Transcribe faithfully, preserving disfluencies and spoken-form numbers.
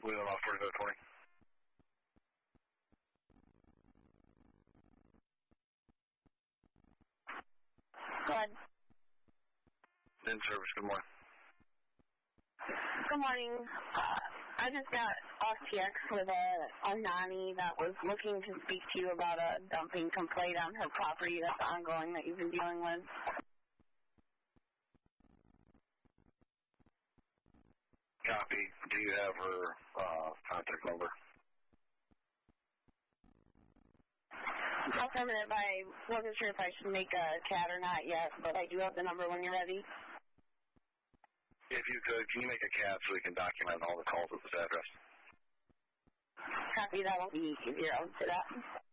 Wheeling off forty-five twenty. Go ahead. In service, good morning. Good morning. Uh, I just got off T X with a, a nanny that was looking to speak to you about a dumping complaint on her property that's ongoing that you've been dealing with. Copy. Do you have her uh, contact number? Affirmative. I wasn't sure if I should make a chat or not yet, but I do have the number when you're ready. If you could, can you make a cat so we can document all the calls at this address? Copy. That will be easier. I'll do that.